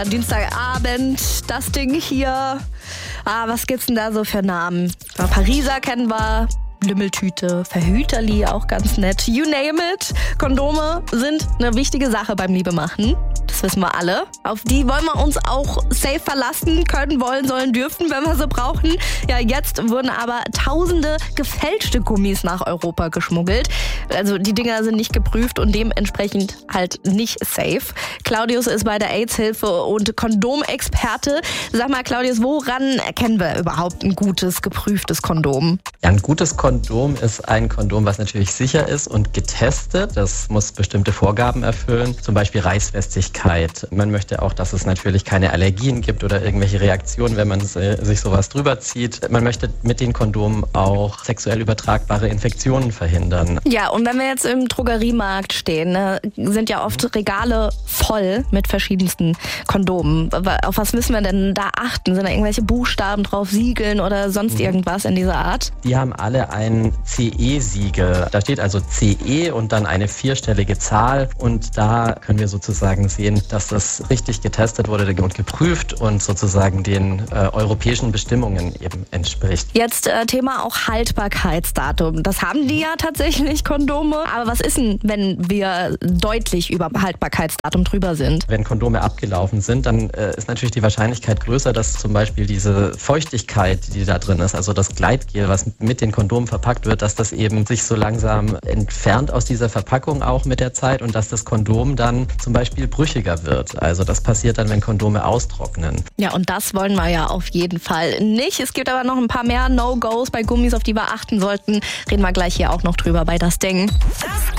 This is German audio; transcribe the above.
Ja, Dienstagabend, das Ding hier. Was gibt's denn da so für Namen? Pariser kennen wir. Lümmeltüte, Verhüterli, auch ganz nett. You name it. Kondome sind eine wichtige Sache beim Liebemachen. Das wissen wir alle. Auf die wollen wir uns auch safe verlassen können, wollen, sollen, dürfen, wenn wir sie brauchen. Ja, jetzt wurden aber tausende gefälschte Gummis nach Europa geschmuggelt. Also die Dinger sind nicht geprüft und dementsprechend halt nicht safe. Claudius ist bei der AIDS-Hilfe und Kondomexperte. Sag mal, Claudius, woran erkennen wir überhaupt ein gutes, geprüftes Kondom? Ja, ein gutes Kondom ist ein Kondom, was natürlich sicher ist und getestet. Das muss bestimmte Vorgaben erfüllen, zum Beispiel Reißfestigkeit. Man möchte auch, dass es natürlich keine Allergien gibt oder irgendwelche Reaktionen, wenn man sich sowas drüber zieht. Man möchte mit den Kondomen auch sexuell übertragbare Infektionen verhindern. Ja, und wenn wir jetzt im Drogeriemarkt stehen, sind ja oft Regale voll mit verschiedensten Kondomen. Auf was müssen wir denn da achten? Sind da irgendwelche Buchstaben drauf, Siegeln oder sonst irgendwas in dieser Art? Die haben alle ein CE-Siegel. Da steht also CE und dann eine 4-stellige Zahl. Und da können wir sozusagen sehen, dass das richtig getestet wurde und geprüft und sozusagen den europäischen Bestimmungen eben entspricht. Jetzt Thema auch Haltbarkeitsdatum. Das haben die ja tatsächlich, Kondome. Aber was ist denn, wenn wir deutlich über Haltbarkeitsdatum drüber sind? Wenn Kondome abgelaufen sind, dann ist natürlich die Wahrscheinlichkeit größer, dass zum Beispiel diese Feuchtigkeit, die da drin ist, also das Gleitgel, was mit den Kondomen verpackt wird, dass das eben sich so langsam entfernt aus dieser Verpackung auch mit der Zeit und dass das Kondom dann zum Beispiel brüchiger wird. Also das passiert dann, wenn Kondome austrocknen. Ja, und das wollen wir ja auf jeden Fall nicht. Es gibt aber noch ein paar mehr No-Gos bei Gummis, auf die wir achten sollten. Reden wir gleich hier auch noch drüber bei Das Ding.